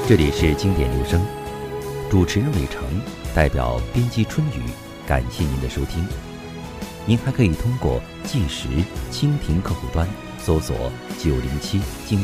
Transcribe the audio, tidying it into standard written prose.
这里是经典留声，主持人伟成，代表编辑春雨，感谢您的收听。您还可以通过计时、蜻蜓客户端搜索907经